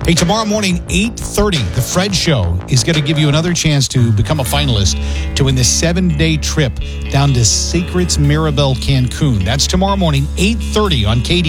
Hey, tomorrow morning, 8:30, The Fred Show is going to give you another chance to become a finalist to win this 7-day trip down to Secrets Mirabel, Cancun. That's tomorrow morning, 8:30 on KD.